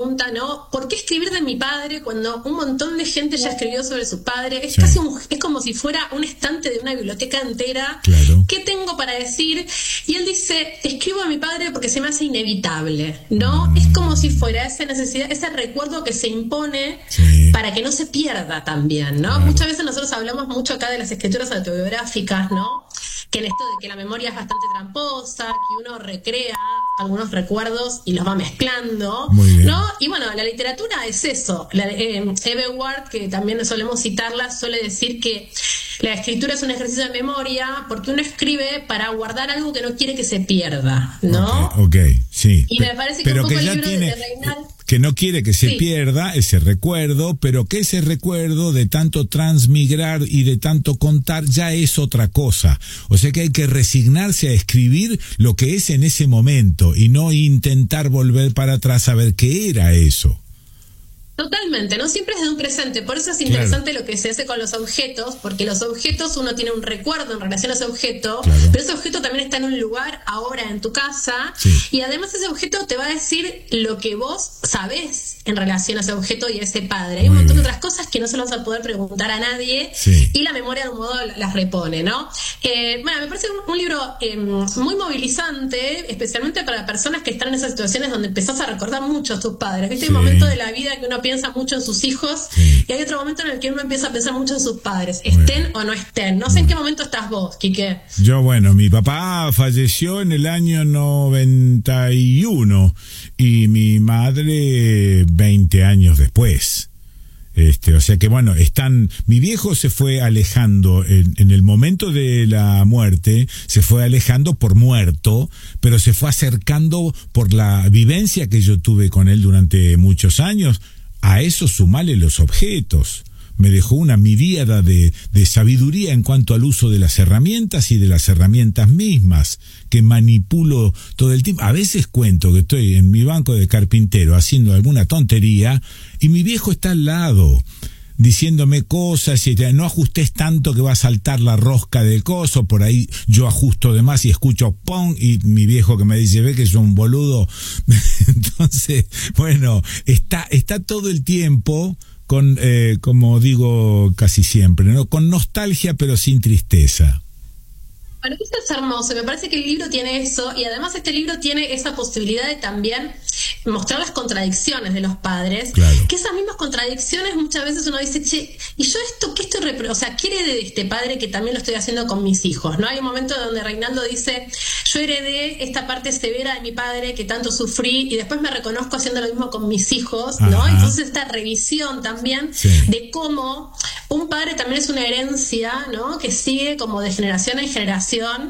pregunta, ¿no? ¿Por qué escribir de mi padre cuando un montón de gente ya escribió sobre su padre? Es es como si fuera un estante de una biblioteca entera. Claro. ¿Qué tengo para decir? Y él dice, escribo a mi padre porque se me hace inevitable, ¿no? Es como si fuera esa necesidad, ese recuerdo que se impone para que no se pierda también, ¿no? Muchas veces nosotros hablamos mucho acá de las escrituras autobiográficas, ¿no? Que en esto de que la memoria es bastante tramposa, que uno recrea algunos recuerdos y los va mezclando, ¿no? Y bueno, la literatura es eso. Eve Ward, que también solemos citarla, suele decir que la escritura es un ejercicio de memoria porque uno escribe para guardar algo que no quiere que se pierda, ¿no? Okay, sí. Y me parece que un poco el libro de Reynal... Que no quiere que se pierda ese recuerdo, pero que ese recuerdo de tanto transmigrar y de tanto contar ya es otra cosa. O sea que hay que resignarse a escribir lo que es en ese momento y no intentar volver para atrás a ver qué era eso. Totalmente, no siempre es de un presente, por eso es interesante lo que se hace con los objetos, porque los objetos uno tiene un recuerdo en relación a ese objeto, pero ese objeto también está en un lugar ahora en tu casa, y además ese objeto te va a decir lo que vos sabés en relación a ese objeto y a ese padre. Hay un montón de otras cosas que no se las vas a poder preguntar a nadie, y la memoria de un modo las repone, ¿no? Bueno, me parece un libro muy movilizante, especialmente para personas que están en esas situaciones donde empezás a recordar mucho a tus padres, ¿viste? Hay un momento de la vida que uno piensa mucho en sus hijos y hay otro momento en el que uno empieza a pensar mucho en sus padres, estén o no estén. No sé en qué momento estás vos, Quique. Yo, bueno, mi papá falleció en el año 91 y mi madre 20 años después. O sea que bueno, mi viejo se fue alejando en el momento de la muerte, se fue alejando por muerto, pero se fue acercando por la vivencia que yo tuve con él durante muchos años. A eso sumale los objetos. Me dejó una miríada de sabiduría en cuanto al uso de las herramientas y de las herramientas mismas que manipulo todo el tiempo. A veces cuento que estoy en mi banco de carpintero haciendo alguna tontería y mi viejo está al lado diciéndome cosas y no ajustes tanto que va a saltar la rosca del coso, por ahí yo ajusto de más y escucho ¡pum! Y mi viejo que me dice, ve que soy un boludo. Entonces, bueno, está todo el tiempo con, como digo casi siempre, ¿no? Con nostalgia pero sin tristeza. Bueno, esto es hermoso, me parece que el libro tiene eso y además este libro tiene esa posibilidad de también mostrar las contradicciones de los padres, que esas mismas contradicciones muchas veces uno dice, che, ¿y yo esto qué estoy o sea, ¿qué heredé de este padre que también lo estoy haciendo con mis hijos? ¿No? Hay un momento donde Reinaldo dice, yo heredé esta parte severa de mi padre que tanto sufrí y después me reconozco haciendo lo mismo con mis hijos, ¿no? Entonces esta revisión también de cómo un padre también es una herencia, ¿no? Que sigue como de generación en generación.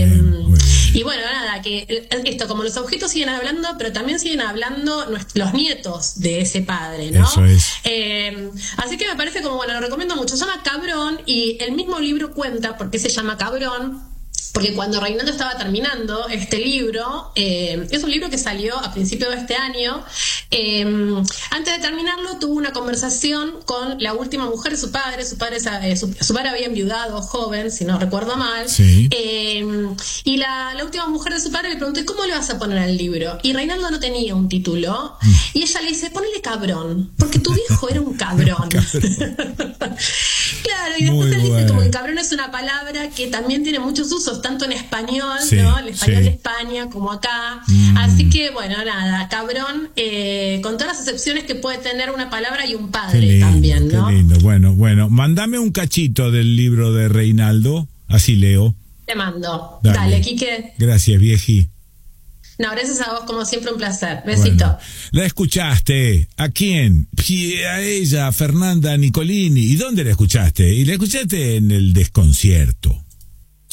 Y bueno, nada, que esto, como los objetos siguen hablando, pero también siguen hablando los nietos de ese padre, ¿no? Eso es. Así que me parece como, bueno, lo recomiendo mucho. Se llama Cabrón y el mismo libro cuenta por qué se llama Cabrón. Porque cuando Reinaldo estaba terminando este libro, es un libro que salió a principios de este año, antes de terminarlo tuvo una conversación con la última mujer de su padre. Su padre había enviudado joven, si no recuerdo mal, y la última mujer de su padre le preguntó, ¿cómo le vas a poner al libro? Y Reinaldo no tenía un título, y ella le dice, ponele Cabrón, porque tu viejo era un cabrón. Claro, y después él dice como que cabrón es una palabra que también tiene muchos usos, tanto en español, ¿no? El español de España como acá. Así que, bueno, nada, cabrón, con todas las excepciones que puede tener una palabra y un padre lindo, también, ¿no? Qué lindo. Bueno, mándame un cachito del libro de Reinaldo, así leo. Te mando. Dale, Quique. Gracias, vieji. No, gracias a vos, como siempre, un placer. Besito. Bueno, ¿la escuchaste? ¿A quién? A ella, Fernanda Nicolini. ¿Y dónde la escuchaste? Y la escuchaste en El Desconcierto.